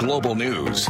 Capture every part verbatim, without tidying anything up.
Global News.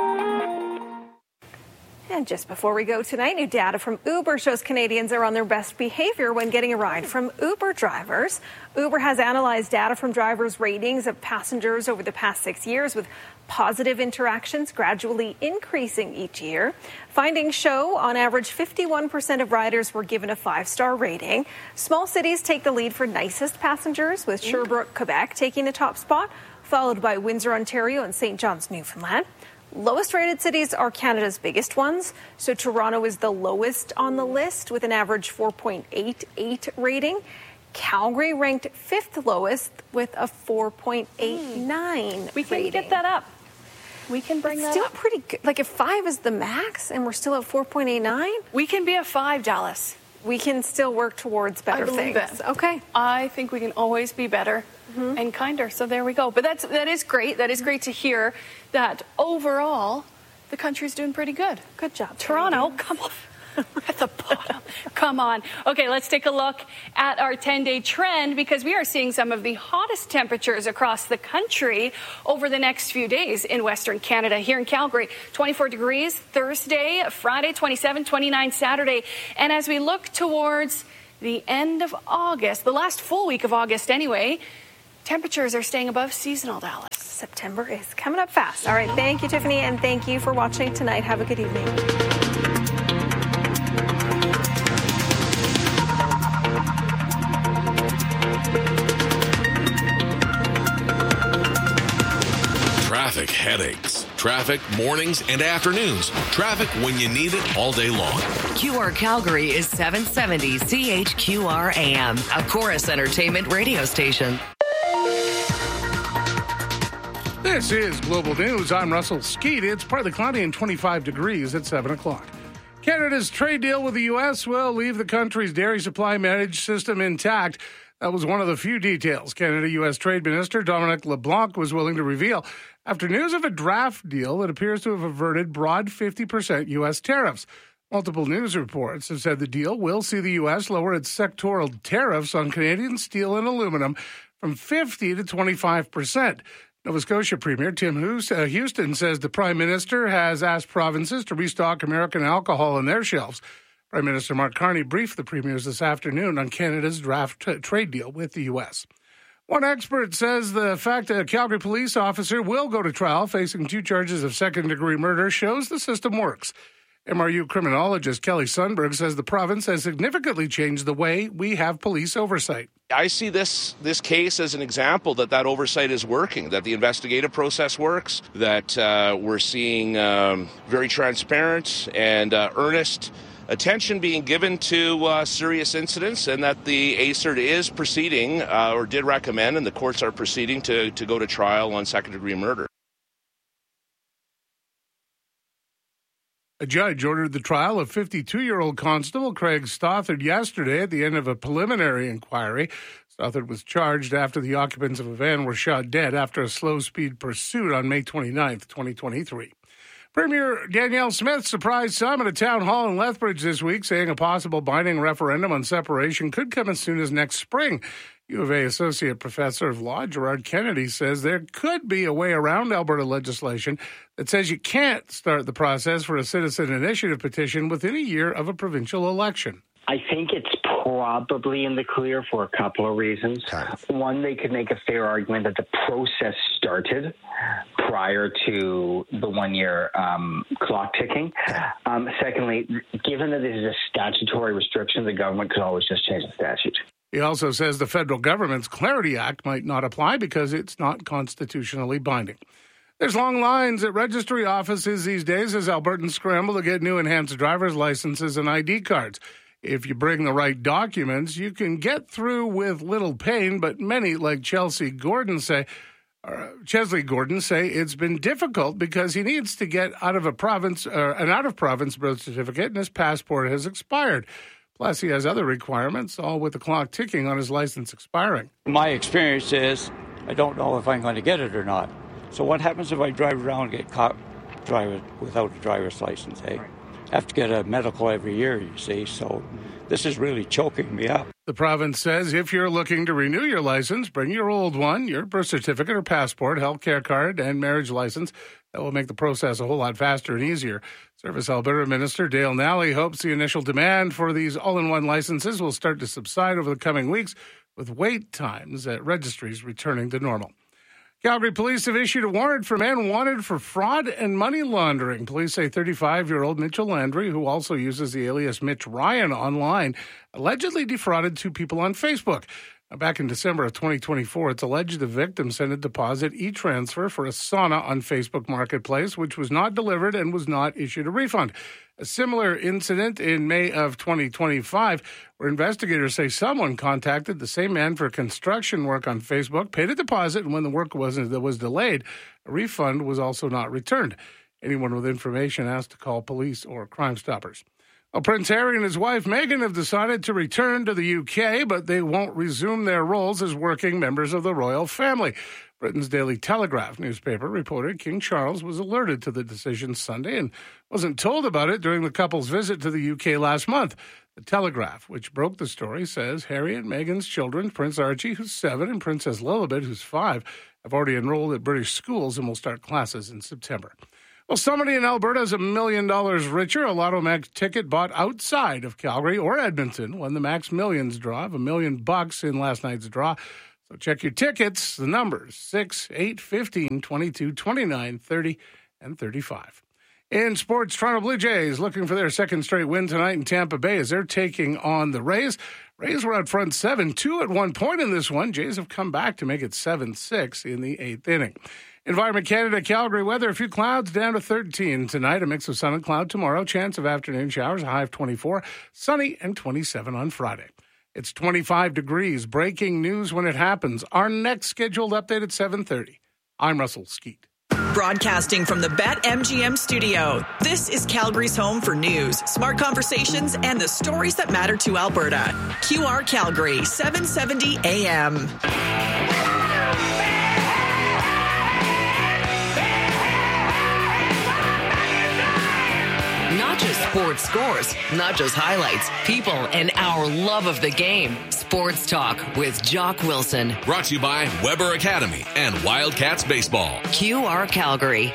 And just before we go tonight, new data from Uber shows Canadians are on their best behavior when getting a ride from Uber drivers. Uber has analyzed data from drivers' ratings of passengers over the past six years, with positive interactions gradually increasing each year. Findings show, on average, fifty-one percent of riders were given a five-star rating. Small cities take the lead for nicest passengers, with Sherbrooke, Quebec taking the top spot, followed by Windsor, Ontario, and Saint John's, Newfoundland. Lowest rated cities are Canada's biggest ones. So Toronto is the lowest on the list with an average four point eight eight rating. Calgary ranked fifth lowest with a four point eight nine We can rating. get that up. We can bring it's that still up. pretty good. Like if five is the max and we're still at four point eight nine, We can be a five, Dallas. we can still work towards better I believe things. it. Okay. I think we can always be better mm-hmm. and kinder. So there we go. But that's that is great. That is great to hear that overall the country's doing pretty good. Good job, Toronto. Canadians. Come on. At the bottom. Come on. Okay, let's take a look at our ten-day trend, because we are seeing some of the hottest temperatures across the country over the next few days in Western Canada. Here in Calgary, twenty-four degrees Thursday, Friday, twenty-seven, twenty-nine Saturday. And as we look towards the end of August, the last full week of August anyway, temperatures are staying above seasonal, Dallas. September is coming up fast. All right, thank you, Tiffany, and thank you for watching tonight. Have a good evening. Traffic headaches. Traffic mornings and afternoons. Traffic when you need it all day long. Q R Calgary is seven seventy C H Q R A M, a Chorus Entertainment radio station. This is Global News. I'm Russell Skeet. It's partly cloudy and twenty-five degrees at seven o'clock. Canada's trade deal with the U S will leave the country's dairy supply managed system intact. That was one of the few details Canada-U S Trade Minister Dominic LeBlanc was willing to reveal after news of a draft deal that appears to have averted broad fifty percent U S tariffs. Multiple news reports have said the deal will see the U S lower its sectoral tariffs on Canadian steel and aluminum from fifty to twenty-five percent. Nova Scotia Premier Tim Houston says the Prime Minister has asked provinces to restock American alcohol on their shelves. Prime Minister Mark Carney briefed the premiers this afternoon on Canada's draft t- trade deal with the U S. One expert says the fact that a Calgary police officer will go to trial facing two charges of second-degree murder shows the system works. M R U criminologist Kelly Sundberg says the province has significantly changed the way we have police oversight. I see this this case as an example that that oversight is working, that the investigative process works, that uh, we're seeing um, very transparent and uh, earnest attention being given to uh, serious incidents, and that the A C E R T is proceeding uh, or did recommend, and the courts are proceeding to, to go to trial on second-degree murder. A judge ordered the trial of fifty-two-year-old Constable Craig Stothard yesterday at the end of a preliminary inquiry. Stothard was charged after the occupants of a van were shot dead after a slow-speed pursuit on May twenty-ninth, twenty twenty-three. Premier Danielle Smith surprised some at a town hall in Lethbridge this week, saying a possible binding referendum on separation could come as soon as next spring. U of A Associate Professor of Law Gerard Kennedy says there could be a way around Alberta legislation that says you can't start the process for a citizen initiative petition within a year of a provincial election. I think it's probably in the clear for a couple of reasons. One, they could make a fair argument that the process started prior to the one-year um, clock ticking. Um, secondly, given that this is a statutory restriction, the government could always just change the statute. He also says the federal government's Clarity Act might not apply because it's not constitutionally binding. There's long lines at registry offices these days as Albertans scramble to get new enhanced driver's licenses and I D cards. If you bring the right documents, you can get through with little pain, but many, like Chelsea Gordon say, uh, Chesley Gordon say it's been difficult because he needs to get out of a province, uh, an out-of-province birth certificate, and his passport has expired. Plus, he has other requirements, all with the clock ticking on his license expiring. My experience is I don't know if I'm going to get it or not. So what happens if I drive around and get caught driving without a driver's license, eh? I have to get a medical every year, you see, so this is really choking me up. The province says if you're looking to renew your license, bring your old one, your birth certificate or passport, healthcare card, and marriage license. That will make the process a whole lot faster and easier. Service Alberta Minister Dale Nally hopes the initial demand for these all-in-one licenses will start to subside over the coming weeks, with wait times at registries returning to normal. Calgary police have issued a warrant for men wanted for fraud and money laundering. Police say thirty-five-year-old Mitchell Landry, who also uses the alias Mitch Ryan online, allegedly defrauded two people on Facebook. Now, back in December of twenty twenty-four, it's alleged the victim sent a deposit e-transfer for a sauna on Facebook Marketplace, which was not delivered and was not issued a refund. A similar incident in May of twenty twenty-five, where investigators say someone contacted the same man for construction work on Facebook, paid a deposit, and when the work wasn't, that was delayed, a refund was also not returned. Anyone with information asked to call police or Crime Stoppers. Well, Prince Harry and his wife Meghan have decided to return to the U K, but they won't resume their roles as working members of the royal family. Britain's Daily Telegraph newspaper reported King Charles was alerted to the decision Sunday and wasn't told about it during the couple's visit to the U K last month. The Telegraph, which broke the story, says Harry and Meghan's children, Prince Archie, who's seven, and Princess Lilibet, who's five, have already enrolled at British schools and will start classes in September. Well, somebody in Alberta is a million dollars richer. A Lotto Max ticket bought outside of Calgary or Edmonton won the Max Millions draw of a million bucks in last night's draw. So check your tickets. The numbers six, eight, fifteen, twenty-two, twenty-nine, thirty, and thirty-five. In sports, Toronto Blue Jays looking for their second straight win tonight in Tampa Bay as they're taking on the Rays. Rays were out front seven two at one point in this one. Jays have come back to make it seven six in the eighth inning. Environment Canada, Calgary weather, a few clouds down to thirteen tonight, a mix of sun and cloud tomorrow, chance of afternoon showers, a high of twenty-four, sunny and twenty-seven on Friday. It's twenty-five degrees. Breaking news when it happens. Our next scheduled update at seven thirty. I'm Russell Skeet. Broadcasting from the BetMGM studio, this is Calgary's home for news, smart conversations, and the stories that matter to Alberta. Q R Calgary, seven seventy A M. Not just sports scores, not just highlights, people, and our love of the game. Sports Talk with Jock Wilson. Brought to you by Weber Academy and Wildcats Baseball. Q R Calgary.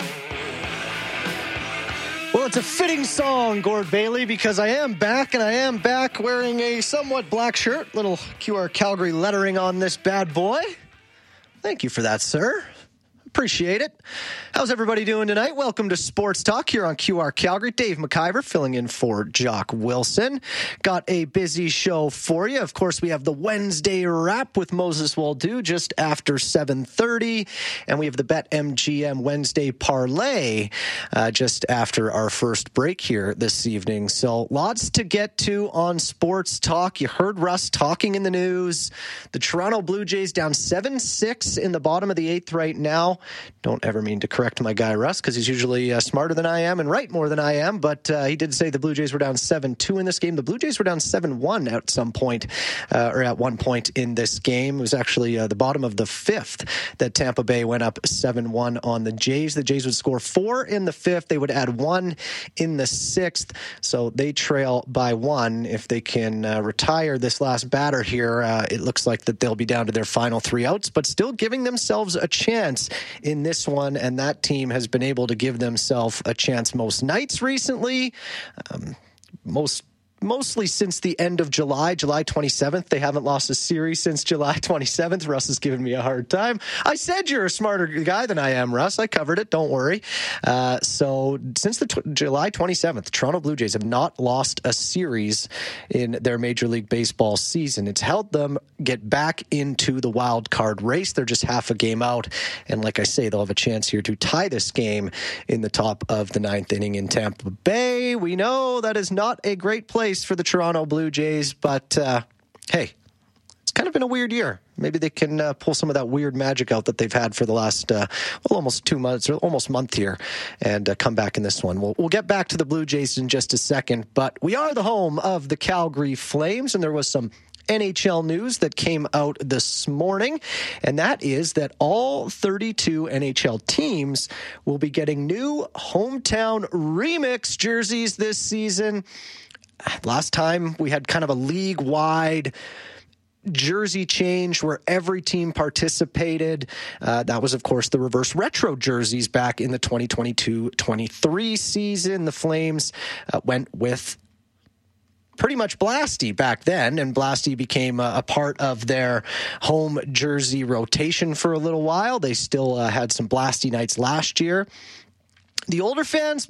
Well, it's a fitting song, Gord Bailey, because I am back, and I am back wearing a somewhat black shirt. Little Q R Calgary lettering on this bad boy. Thank you for that, sir. Appreciate it. How's everybody doing tonight? Welcome to Sports Talk here on Q R Calgary. Dave McIver filling in for Jock Wilson. Got a busy show for you. Of course, we have the Wednesday wrap with Moses Waldo just after seven thirty. And we have the BetMGM Wednesday parlay uh, just after our first break here this evening. So lots to get to on Sports Talk. You heard Russ talking in the news. The Toronto Blue Jays down seven six in the bottom of the eighth right now. Don't ever mean to correct my guy Russ, because he's usually uh, smarter than I am and right more than I am, but uh, he did say the Blue Jays were down seven two in this game. The Blue Jays were down seven one at some point, uh, or at one point in this game. It was actually uh, the bottom of the fifth that Tampa Bay went up seven one on the Jays. The Jays would score four in the fifth. They would add one in the sixth, so they trail by one. If they can uh, retire this last batter here, uh, it looks like that they'll be down to their final three outs, but still giving themselves a chance in this one, and that team has been able to give themselves a chance most nights recently. Um, most Mostly since the end of July, July twenty-seventh. They haven't lost a series since July twenty-seventh. Russ is giving me a hard time. I said you're a smarter guy than I am, Russ. I covered it. Don't worry. Uh, so since the t- July twenty-seventh, Toronto Blue Jays have not lost a series in their Major League Baseball season. It's helped them get back into the wild card race. They're just half a game out. And like I say, they'll have a chance here to tie this game in the top of the ninth inning in Tampa Bay. We know that is not a great place for the Toronto Blue Jays, but uh, hey, it's kind of been a weird year. Maybe they can uh, pull some of that weird magic out that they've had for the last uh, well, almost two months or almost month here, and uh, come back in this one. We'll, we'll get back to the Blue Jays in just a second, but we are the home of the Calgary Flames, and there was some N H L news that came out this morning, and that is that all thirty-two N H L teams will be getting new hometown remix jerseys this season. Last time we had kind of a league-wide jersey change where every team participated. Uh, that was, of course, the reverse retro jerseys back in the twenty twenty-two twenty-three season. The Flames uh, went with pretty much Blasty back then, and Blasty became a, a part of their home jersey rotation for a little while. They still uh, had some Blasty nights last year. The older fans,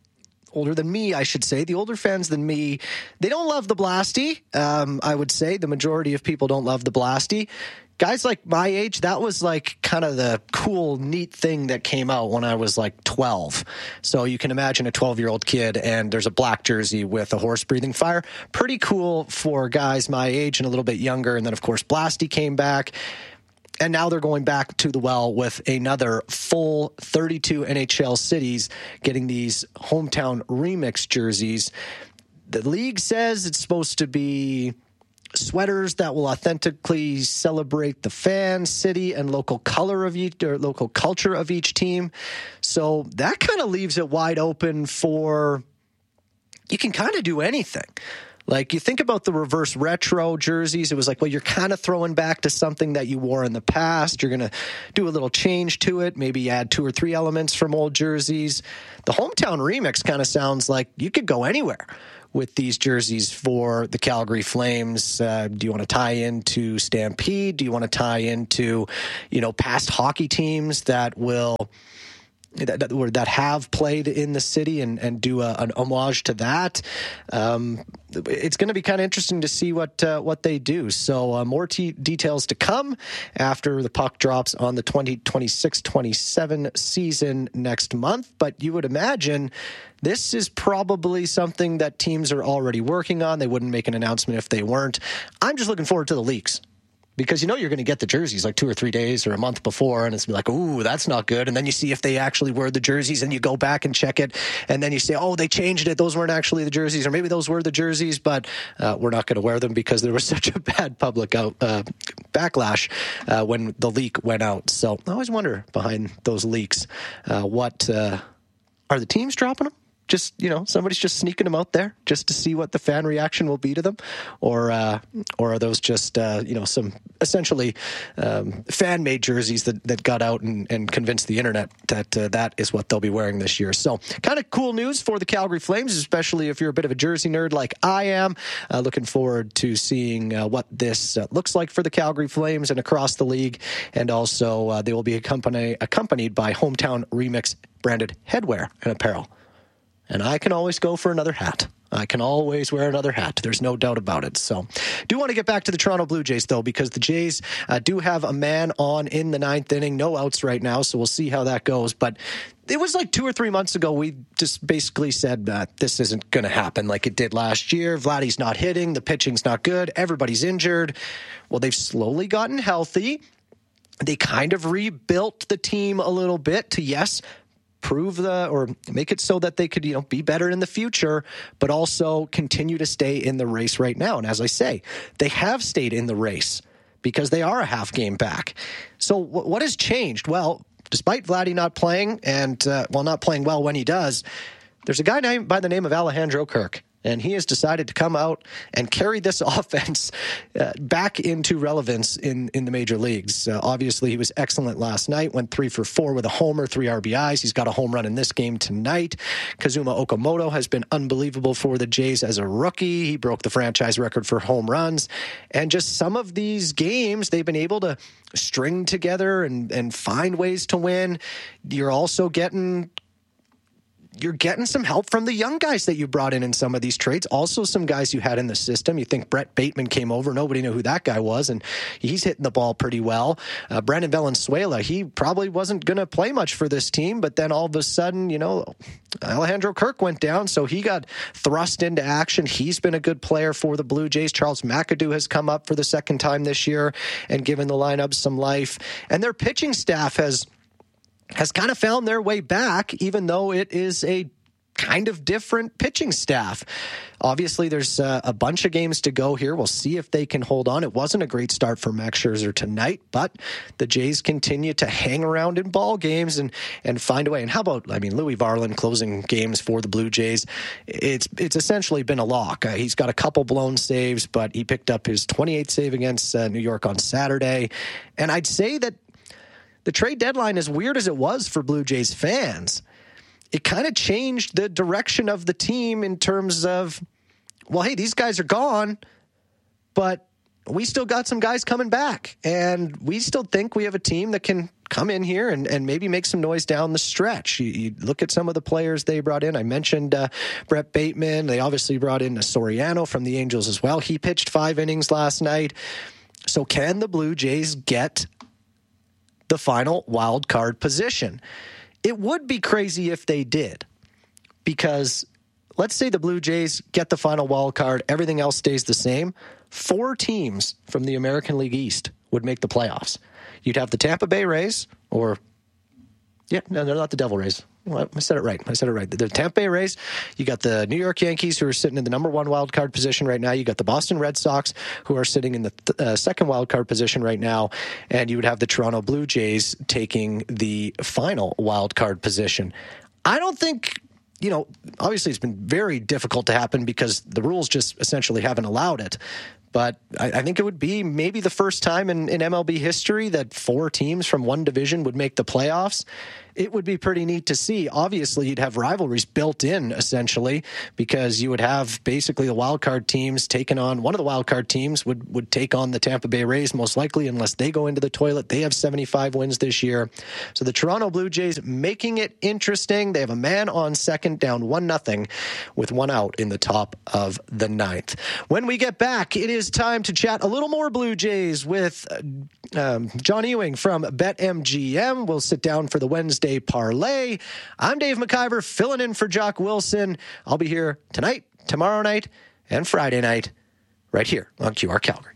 older than me, I should say, the older fans than me, they don't love the Blasty. Um, I would say the majority of people don't love the Blasty. Guys like my age, that was like kind of the cool, neat thing that came out when I was like twelve. So you can imagine a twelve-year-old kid and there's a black jersey with a horse breathing fire. Pretty cool for guys my age and a little bit younger. And then, of course, Blasty came back. And now they're going back to the well with another full thirty-two N H L cities getting these hometown remix jerseys. The league says it's supposed to be sweaters that will authentically celebrate the fan, city, and local color of each or local culture of each team. So that kind of leaves it wide open for you can kind of do anything. Like, you think about the reverse retro jerseys, it was like, well, you're kind of throwing back to something that you wore in the past. You're going to do a little change to it, maybe add two or three elements from old jerseys. The hometown remix kind of sounds like you could go anywhere with these jerseys for the Calgary Flames. Uh, do you want to tie into Stampede? Do you want to tie into, you know, past hockey teams that will... That, that that have played in the city and, and do a, an homage to that? Um, it's going to be kind of interesting to see what uh, what they do. So uh, more t- details to come after the puck drops on the twenty twenty-six twenty-seven season next month. But you would imagine this is probably something that teams are already working on. They wouldn't make an announcement if they weren't. I'm just looking forward to the leaks. Because you know you're going to get the jerseys like two or three days or a month before, and it's like, ooh, that's not good. And then you see if they actually were the jerseys, and you go back and check it, and then you say, oh, they changed it. Those weren't actually the jerseys, or maybe those were the jerseys, but uh, we're not going to wear them because there was such a bad public out, uh, backlash uh, when the leak went out. So I always wonder behind those leaks, uh, what uh, are the teams dropping them? Just, you know, somebody's just sneaking them out there just to see what the fan reaction will be to them, or uh, or are those just uh, you know some essentially um, fan made jerseys that, that got out and, and convinced the internet that uh, that is what they'll be wearing this year? So kind of cool news for the Calgary Flames, especially if you're a bit of a jersey nerd like I am. Uh, looking forward to seeing uh, what this uh, looks like for the Calgary Flames and across the league, and also uh, they will be accompanied accompanied by hometown remix branded headwear and apparel. And I can always go for another hat. I can always wear another hat. There's no doubt about it. So do want to get back to the Toronto Blue Jays, though, because the Jays uh, do have a man on in the ninth inning. No outs right now, so we'll see how that goes. But it was like two or three months ago, we just basically said uh, this isn't going to happen like it did last year. Vladdy's not hitting. The pitching's not good. Everybody's injured. Well, they've slowly gotten healthy. They kind of rebuilt the team a little bit to, yes, prove the or make it so that they could, you know, be better in the future, but also continue to stay in the race right now. And as I say, they have stayed in the race because they are a half game back. So w- what has changed? Well, despite Vladdy not playing and, uh, well, not playing well when he does, there's a guy named by the name of Alejandro Kirk. And he has decided to come out and carry this offense uh, back into relevance in, in the major leagues. Uh, obviously, he was excellent last night, went three for four with a homer, three R B Is. He's got a home run in this game tonight. Kazuma Okamoto has been unbelievable for the Jays as a rookie. He broke the franchise record for home runs. And just some of these games, they've been able to string together and, and find ways to win. You're also getting... You're getting some help from the young guys that you brought in in some of these trades. Also, some guys you had in the system. You think Brett Bateman came over. Nobody knew who that guy was, and he's hitting the ball pretty well. Uh, Brandon Valenzuela, he probably wasn't going to play much for this team, but then all of a sudden, you know, Alejandro Kirk went down, so he got thrust into action. He's been a good player for the Blue Jays. Charles McAdoo has come up for the second time this year and given the lineup some life. And their pitching staff has... has kind of found their way back, even though it is a kind of different pitching staff. Obviously, there's uh, a bunch of games to go here. We'll see if they can hold on. It wasn't a great start for Max Scherzer tonight, but the Jays continue to hang around in ball games and and find a way. And how about, I mean, Louis Varland closing games for the Blue Jays? It's it's essentially been a lock. Uh, he's got a couple blown saves, but he picked up his twenty-eighth save against uh, New York on Saturday. And I'd say that the trade deadline, as weird as it was for Blue Jays fans, it kind of changed the direction of the team in terms of, well, hey, these guys are gone, but we still got some guys coming back. And we still think we have a team that can come in here and, and maybe make some noise down the stretch. You, you look at some of the players they brought in. I mentioned uh, Brett Bateman. They obviously brought in Soriano from the Angels as well. He pitched five innings last night. So can the Blue Jays get the final wild card position? It would be crazy if they did, because let's say the Blue Jays get the final wild card, everything else stays the same. Four teams from the American League East would make the playoffs. You'd have the Tampa Bay Rays, or, yeah, no, they're not the Devil Rays. Well, I said it right. I said it right. The Tampa Bay Rays. You got the New York Yankees, who are sitting in the number one wild card position right now. You got the Boston Red Sox, who are sitting in the th- uh, second wild card position right now, and you would have the Toronto Blue Jays taking the final wild card position. I don't think, you know, obviously it's been very difficult to happen because the rules just essentially haven't allowed it. But I, I think it would be maybe the first time in, in M L B history that four teams from one division would make the playoffs. It would be pretty neat to see. Obviously, you'd have rivalries built in, essentially, because you would have basically the wild card teams taking on, one of the wild card teams would, would take on the Tampa Bay Rays, most likely, unless they go into the toilet. They have seventy-five wins this year. So the Toronto Blue Jays making it interesting. They have a man on second, down one nothing, with one out in the top of the ninth. When we get back, it is time to chat a little more Blue Jays with um, John Ewing from BetMGM. We'll sit down for the Wednesday parlay. I'm Dave McIver, filling in for Jock Wilson. I'll be here tonight, tomorrow night, and Friday night, right here on Q R Calgary.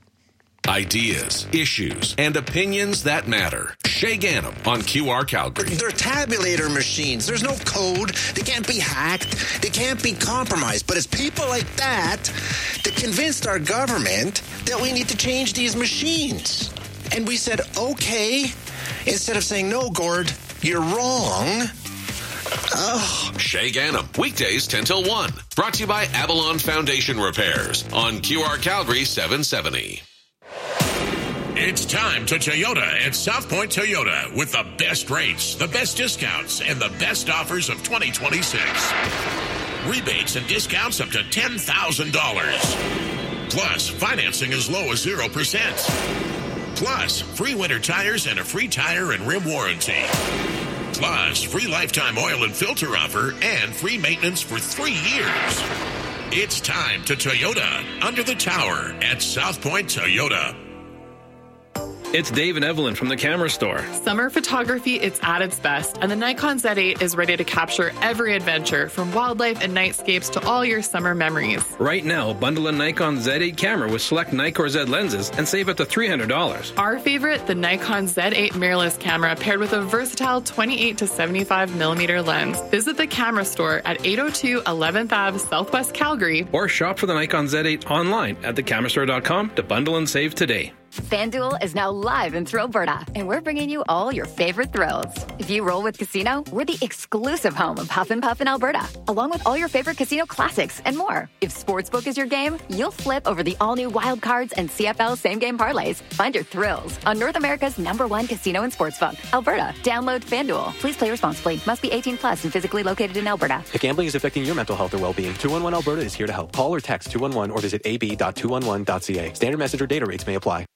Ideas, issues, and opinions that matter. Shay Ganem on Q R Calgary. They're tabulator machines. There's no code. They can't be hacked. They can't be compromised. But it's people like that that convinced our government that we need to change these machines. And we said, okay, instead of saying, no, Gord, you're wrong. Oh. Shay Ganem, weekdays ten till one. Brought to you by Avalon Foundation Repairs on Q R Calgary seven seventy. It's time to Toyota at South Point Toyota with the best rates, the best discounts, and the best offers of twenty twenty-six. Rebates and discounts up to ten thousand dollars. Plus, financing as low as zero percent. Plus, free winter tires and a free tire and rim warranty. Plus, free lifetime oil and filter offer and free maintenance for three years. It's time to Toyota under the tower at South Point Toyota. It's Dave and Evelyn from the Camera Store. Summer photography, it's at its best, and the Nikon Z eight is ready to capture every adventure, from wildlife and nightscapes to all your summer memories. Right now, bundle a Nikon Z eight camera with select Nikkor Z lenses and save up to three hundred dollars. Our favorite, the Nikon Z eight mirrorless camera paired with a versatile twenty-eight to seventy-five millimeter lens. Visit the Camera Store at eight oh two eleventh Avenue Southwest Calgary. Or shop for the Nikon Z eight online at the camera store dot com to bundle and save today. FanDuel is now live in Thrillberta, and we're bringing you all your favorite thrills. If you roll with Casino, we're the exclusive home of Huff and Puff in Alberta, along with all your favorite casino classics and more. If Sportsbook is your game, you'll flip over the all-new Wild Cards and C F L same-game parlays. Find your thrills on North America's number one casino and sportsbook, Alberta. Download FanDuel. Please play responsibly. Must be eighteen plus and physically located in Alberta. If gambling is affecting your mental health or well-being, two one one Alberta is here to help. Call or text two one one or visit a b dot two one one dot c a. Standard message or data rates may apply.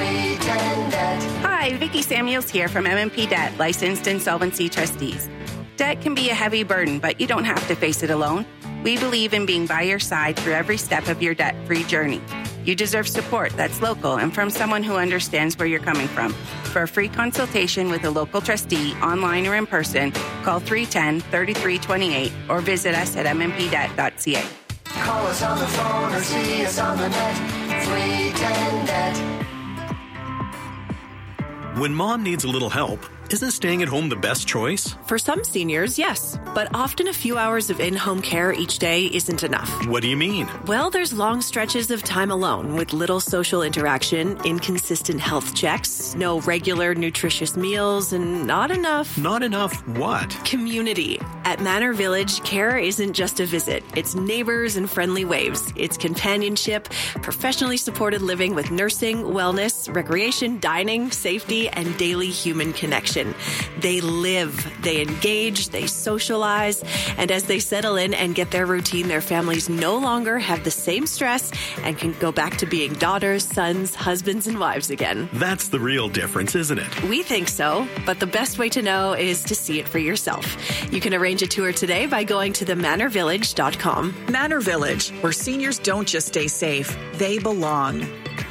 Hi, Vicki Samuels here from M and P Debt, licensed insolvency trustees. Debt can be a heavy burden, but you don't have to face it alone. We believe in being by your side through every step of your debt-free journey. You deserve support that's local and from someone who understands where you're coming from. For a free consultation with a local trustee, online or in person, call three one zero, three three two eight or visit us at m m p debt dot c a. Call us on the phone or see us on the net. three one zero debt. When mom needs a little help, isn't staying at home the best choice? For some seniors, yes, but often a few hours of in-home care each day isn't enough. What do you mean? Well, there's long stretches of time alone with little social interaction, inconsistent health checks, no regular nutritious meals, and not enough... Not enough what? Community. At Manor Village, care isn't just a visit. It's neighbors and friendly waves. It's companionship, professionally supported living with nursing, wellness, recreation, dining, safety, and daily human connection. They live, they engage, they socialize, and as they settle in and get their routine, their families no longer have the same stress and can go back to being daughters, sons, husbands, and wives again. That's the real difference, isn't it? We think so, but the best way to know is to see it for yourself. You can arrange a tour today by going to the manor village dot com. Manor Village, where seniors don't just stay safe, they belong.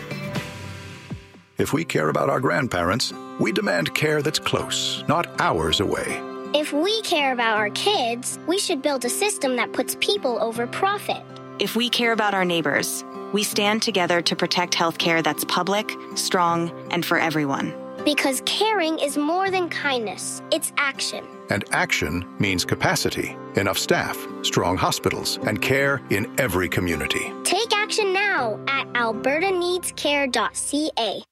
If we care about our grandparents, we demand care that's close, not hours away. If we care about our kids, we should build a system that puts people over profit. If we care about our neighbors, we stand together to protect healthcare that's public, strong, and for everyone. Because caring is more than kindness, it's action. And action means capacity, enough staff, strong hospitals, and care in every community. Take action now at alberta needs care dot c a.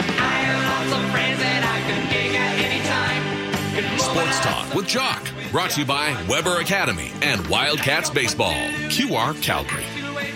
Sports Talk with Jock, brought to you by Weber Academy and Wildcats Baseball, Q R Calgary.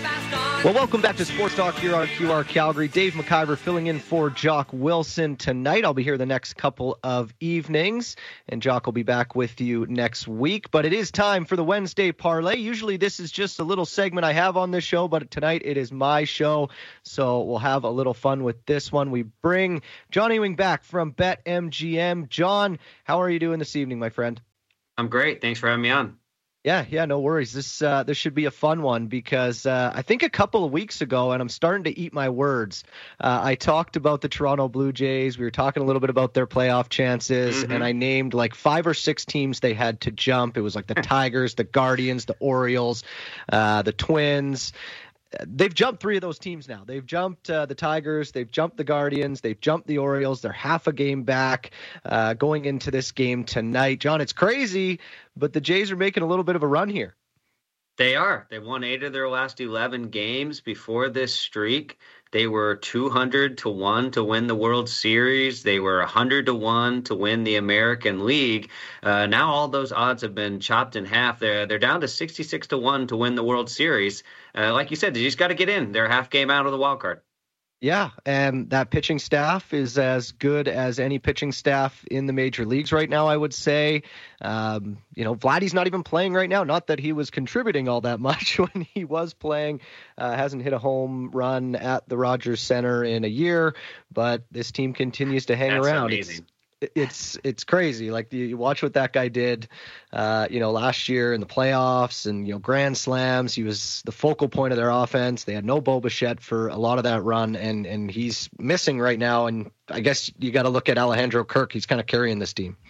Well, welcome back to Sports Talk here on Q R Calgary. Dave McIver filling in for Jock Wilson tonight. I'll be here the next couple of evenings, and Jock will be back with you next week. But it is time for the Wednesday Parlay. Usually this is just a little segment I have on this show, but tonight it is my show, so we'll have a little fun with this one. We bring John Ewing back from BetMGM. John, how are you doing this evening, my friend? I'm great. Thanks for having me on. Yeah, yeah, no worries. This uh, this should be a fun one because uh, I think a couple of weeks ago, and I'm starting to eat my words, uh, I talked about the Toronto Blue Jays. We were talking a little bit about their playoff chances, mm-hmm. and I named like five or six teams they had to jump. It was like the Tigers, the Guardians, the Orioles, uh, the Twins. They've jumped three of those teams now. They've jumped uh, the Tigers. They've jumped the Guardians. They've jumped the Orioles. They're half a game back uh, going into this game tonight. John, it's crazy, but the Jays are making a little bit of a run here. They are. They won eight of their last eleven games before this streak. They were two hundred to one to win the World Series. They were one hundred to one to win the American League. Uh, now all those odds have been chopped in half. They're, they're down to sixty-six to one to win the World Series. Uh, like you said, they just got to get in. They're a half game out of the wild card. Yeah, and that pitching staff is as good as any pitching staff in the major leagues right now, I would say. Um, you know, Vladdy's not even playing right now. Not that he was contributing all that much when he was playing. Uh, hasn't hit a home run at the Rogers Center in a year, but this team continues to hang That's around. Amazing. It's, It's it's crazy. Like you watch what that guy did, uh, you know, last year in the playoffs and, you know, grand slams. He was the focal point of their offense. They had no Bo Bichette for a lot of that run, and and he's missing right now. And I guess you got to look at Alejandro Kirk. He's kind of carrying this team.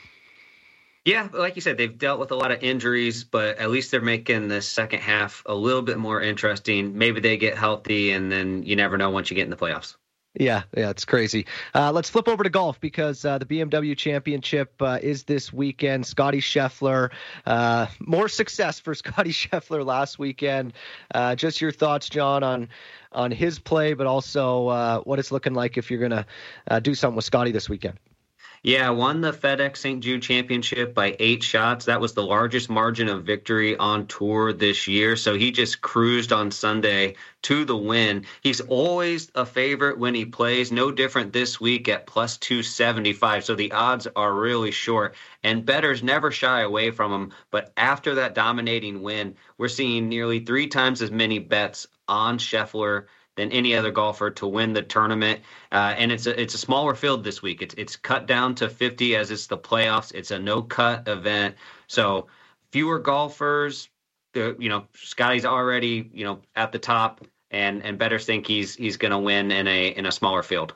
Yeah, like you said, they've dealt with a lot of injuries, but at least they're making the second half a little bit more interesting. Maybe they get healthy, and then you never know once you get in the playoffs. Yeah, yeah, it's crazy. Uh, let's flip over to golf because uh, the B M W Championship uh, is this weekend. Scotty Scheffler, uh, more success for Scotty Scheffler last weekend. Uh, just your thoughts, John, on on his play, but also uh, what it's looking like if you're going to uh, do something with Scotty this weekend. Yeah, won the FedEx Saint Jude Championship by eight shots. That was the largest margin of victory on tour this year. So he just cruised on Sunday to the win. He's always a favorite when he plays. No different this week at plus two seventy-five. So the odds are really short. And bettors never shy away from him. But after that dominating win, we're seeing nearly three times as many bets on Scheffler than any other golfer to win the tournament. Uh, and it's a, it's a smaller field this week. It's it's cut down to fifty as it's the playoffs. It's a no-cut event. So fewer golfers. The, you know, Scotty's already, you know, at the top, and and bettors think he's he's going to win in a in a smaller field.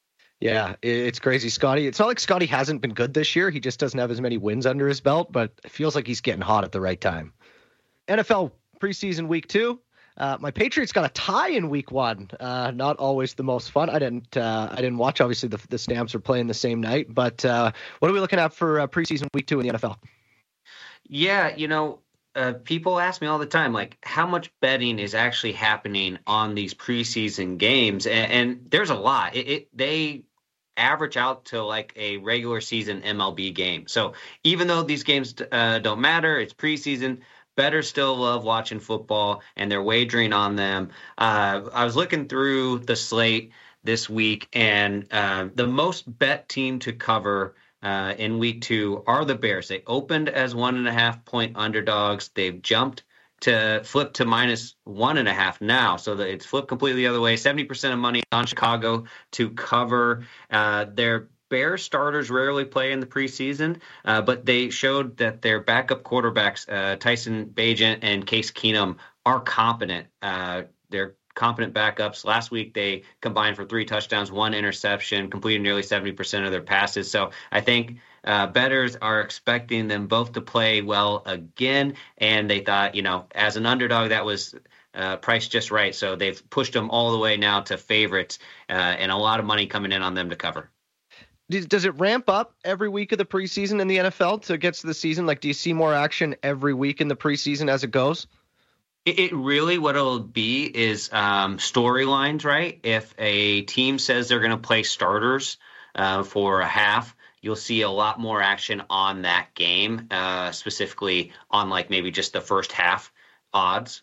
Yeah, it's crazy. Scotty, it's not like Scotty hasn't been good this year. He just doesn't have as many wins under his belt, but it feels like he's getting hot at the right time. N F L preseason week two. Uh, my Patriots got a tie in week one. Uh, not always the most fun. I didn't uh, I didn't watch. Obviously, the, the Stamps are playing the same night. But uh, what are we looking at for uh, preseason week two in the N F L? Yeah, you know, uh, people ask me all the time, like, how much betting is actually happening on these preseason games? And, and there's a lot. It, it They average out to like a regular season M L B game. So even though these games uh, don't matter, it's preseason, bettors still love watching football and they're wagering on them. Uh, I was looking through the slate this week, and uh, the most bet team to cover uh, in week two are the Bears. They opened as one and a half point underdogs. They've jumped to flip to minus one and a half now. So that it's flipped completely the other way. seventy percent of money on Chicago to cover. Uh, their Bear starters rarely play in the preseason, uh, but they showed that their backup quarterbacks, uh, Tyson Bagent and Case Keenum, are competent. Uh, they're competent backups. Last week, they combined for three touchdowns, one interception, completed nearly seventy percent of their passes. So I think uh, bettors are expecting them both to play well again, and they thought, you know, as an underdog, that was uh, priced just right. So they've pushed them all the way now to favorites, uh, and a lot of money coming in on them to cover. Does it ramp up every week of the preseason in the N F L to get to the season? Like, do you see more action every week in the preseason as it goes? It, it really, what it'll be is um, storylines, right? If a team says they're going to play starters uh, for a half, you'll see a lot more action on that game, uh, specifically on like maybe just the first half odds.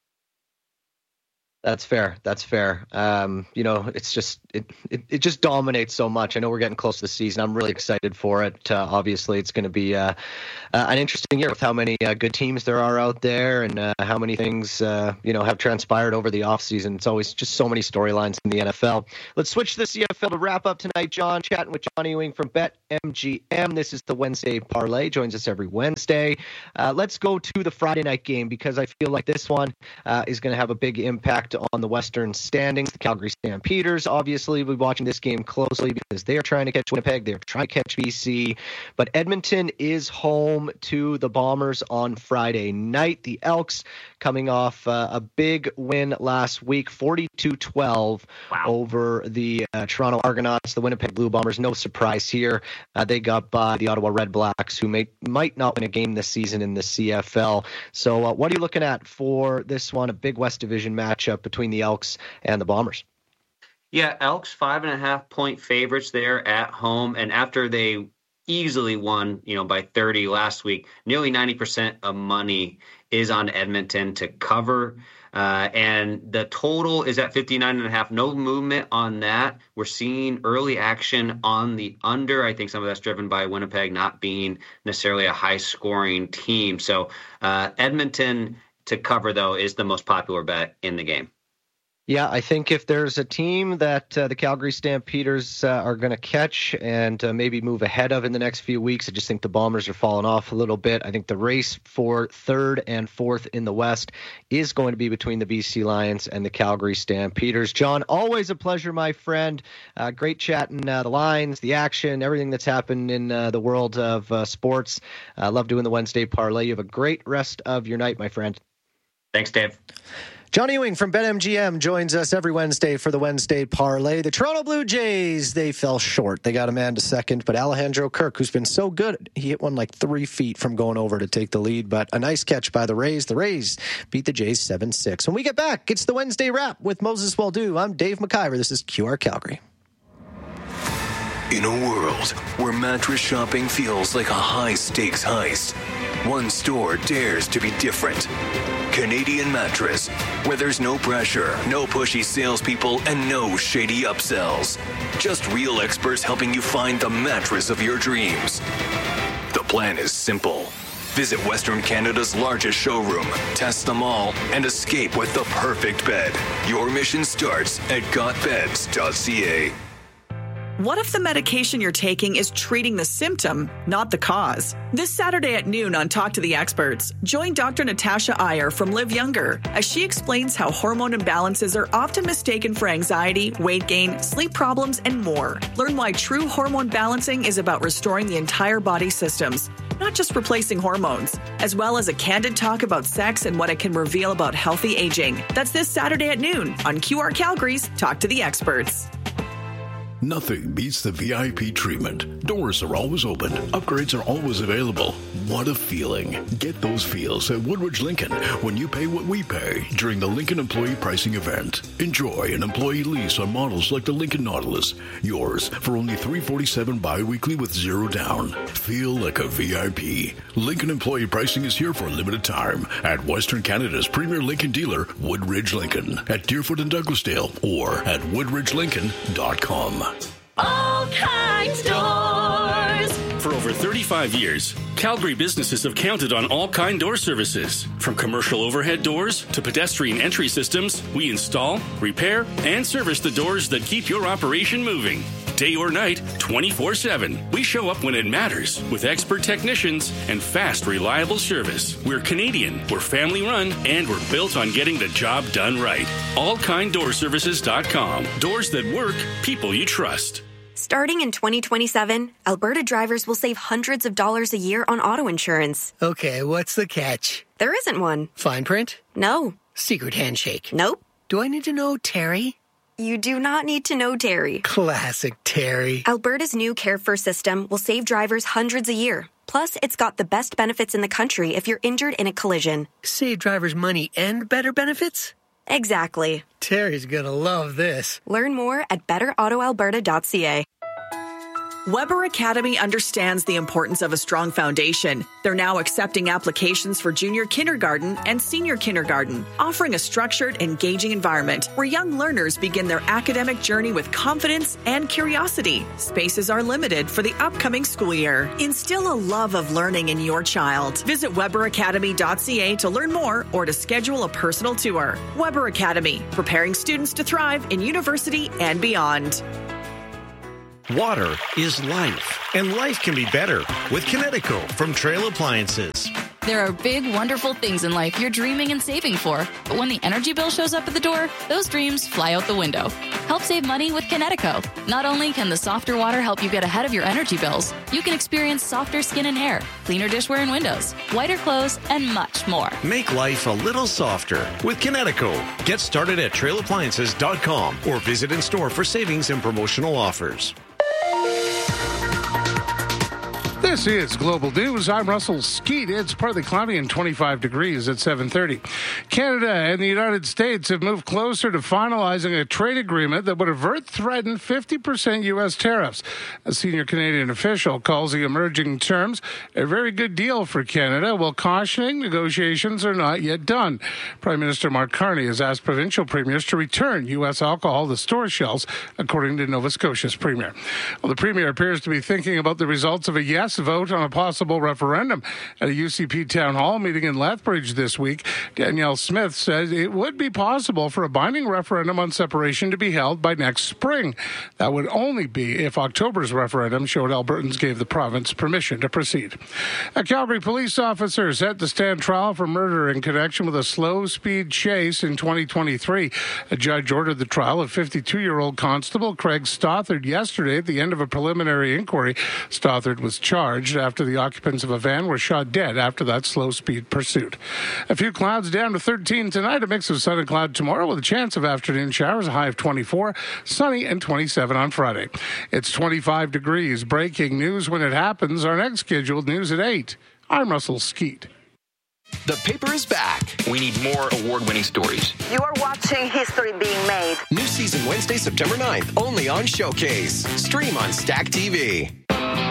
That's fair. That's fair. Um, you know, it's just it, it it just dominates so much. I know we're getting close to the season. I'm really excited for it. Uh, obviously, it's going to be uh, uh, an interesting year with how many uh, good teams there are out there and uh, how many things uh, you know have transpired over the offseason. It's always just so many storylines in the N F L. Let's switch to the C F L to wrap up tonight. John chatting with Johnny Ewing from BetMGM. This is the Wednesday Parlay. Joins us every Wednesday. Uh, let's go to the Friday night game because I feel like this one uh, is going to have a big impact on the Western standings. The Calgary Stampeders obviously will be watching this game closely because they are trying to catch Winnipeg. They're trying to catch B C. But Edmonton is home to the Bombers on Friday night. The Elks coming off uh, a big win last week, forty-two twelve wow. over the uh, Toronto Argonauts. The Winnipeg Blue Bombers, no surprise here. Uh, they got by the Ottawa Red Blacks, who may, might not win a game this season in the C F L. So uh, what are you looking at for this one, a big West Division matchup between the Elks and the Bombers? Yeah, Elks five and a half point favorites there at home. And after they easily won, you know, by thirty last week, nearly ninety percent of money is on Edmonton to cover. Uh, and the total is at fifty-nine and a half. No movement on that. We're seeing early action on the under. I think some of that's driven by Winnipeg not being necessarily a high scoring team. So uh, Edmonton to cover, though, is the most popular bet in the game. Yeah, I think if there's a team that uh, the Calgary Stampeders uh, are going to catch and uh, maybe move ahead of in the next few weeks, I just think the Bombers are falling off a little bit. I think the race for third and fourth in the West is going to be between the B C Lions and the Calgary Stampeders. John, always a pleasure, my friend. Uh, great chatting uh, the lines, the action, everything that's happened in uh, the world of uh, sports. I uh, love doing the Wednesday Parlay. You have a great rest of your night, my friend. Thanks, Dave. Johnny Ewing from BetMGM joins us every Wednesday for the Wednesday Parlay. The Toronto Blue Jays, they fell short. They got a man to second, but Alejandro Kirk, who's been so good, he hit one like three feet from going over to take the lead, but a nice catch by the Rays. The Rays beat the Jays seven six. When we get back, it's the Wednesday Wrap with Moses Waldo. I'm Dave McIver. This is Q R Calgary. In a world where mattress shopping feels like a high-stakes heist, one store dares to be different. Canadian Mattress, where there's no pressure, no pushy salespeople, and no shady upsells. Just real experts helping you find the mattress of your dreams. The plan is simple. Visit Western Canada's largest showroom, test them all, and escape with the perfect bed. Your mission starts at got beds dot c a. What if the medication you're taking is treating the symptom, not the cause? This Saturday at noon on Talk to the Experts, join Doctor Natasha Iyer from Live Younger as she explains how hormone imbalances are often mistaken for anxiety, weight gain, sleep problems, and more. Learn why true hormone balancing is about restoring the entire body systems, not just replacing hormones, as well as a candid talk about sex and what it can reveal about healthy aging. That's this Saturday at noon on Q R Calgary's Talk to the Experts. Nothing beats the V I P treatment. Doors are always open. Upgrades are always available. What a feeling. Get those feels at Woodridge Lincoln when you pay what we pay during the Lincoln Employee Pricing Event. Enjoy an employee lease on models like the Lincoln Nautilus. Yours for only three hundred forty-seven dollars bi-weekly with zero down. Feel like a V I P. Lincoln Employee Pricing is here for a limited time at Western Canada's premier Lincoln dealer, Woodridge Lincoln, at Deerfoot and Douglasdale, or at woodridge lincoln dot com. All Kinds Doors. For over thirty-five years, Calgary businesses have counted on All Kind Door services. From commercial overhead doors to pedestrian entry systems, we install, repair, and service the doors that keep your operation moving. Day or night, twenty-four seven. We show up when it matters with expert technicians and fast, reliable service. We're Canadian, we're family run, and we're built on getting the job done right. all kind door services dot com. Doors that work, people you trust. Starting in twenty twenty-seven, Alberta drivers will save hundreds of dollars a year on auto insurance. Okay, what's the catch? There isn't one. Fine print? No. Secret handshake? Nope. Do I need to know Terry? You do not need to know Terry. Classic Terry. Alberta's new Care First system will save drivers hundreds a year. Plus, it's got the best benefits in the country if you're injured in a collision. Save drivers money and better benefits? Exactly. Terry's gonna love this. Learn more at better auto alberta dot c a. Weber Academy understands the importance of a strong foundation. They're now accepting applications for junior kindergarten and senior kindergarten, offering a structured, engaging environment where young learners begin their academic journey with confidence and curiosity. Spaces are limited for the upcoming school year. Instill a love of learning in your child. Visit weber academy dot c a to learn more or to schedule a personal tour. Weber Academy, preparing students to thrive in university and beyond. Water is life, and life can be better with Kinetico from Trail Appliances. There are big, wonderful things in life you're dreaming and saving for. But when the energy bill shows up at the door, those dreams fly out the window. Help save money with Kinetico. Not only can the softer water help you get ahead of your energy bills, you can experience softer skin and hair, cleaner dishware and windows, whiter clothes, and much more. Make life a little softer with Kinetico. Get started at trail appliances dot com or visit in store for savings and promotional offers. This is Global News. I'm Russell Skeet. It's partly cloudy and twenty-five degrees at seven thirty. Canada and the United States have moved closer to finalizing a trade agreement that would avert threatened fifty percent U S tariffs. A senior Canadian official calls the emerging terms a very good deal for Canada, while cautioning negotiations are not yet done. Prime Minister Mark Carney has asked provincial premiers to return U S alcohol to store shelves, according to Nova Scotia's premier. Well, the premier appears to be thinking about the results of a yes vote on a possible referendum. At a U C P town hall meeting in Lethbridge this week, Danielle Smith says it would be possible for a binding referendum on separation to be held by next spring. That would only be if October's referendum showed Albertans gave the province permission to proceed. A Calgary police officer set to stand trial for murder in connection with a slow-speed chase in twenty twenty-three. A judge ordered the trial of fifty-two-year-old Constable Craig Stothard yesterday at the end of a preliminary inquiry. Stothard was charged after the occupants of a van were shot dead after that slow-speed pursuit. A few clouds down to thirteen tonight, a mix of sun and cloud tomorrow with a chance of afternoon showers, a high of twenty-four, sunny and twenty-seven on Friday. It's twenty-five degrees. Breaking news when it happens. Our next scheduled news at eight. I'm Russell Skeet. The paper is back. We need more award-winning stories. You are watching history being made. New season Wednesday, September ninth, only on Showcase. Stream on Stack T V.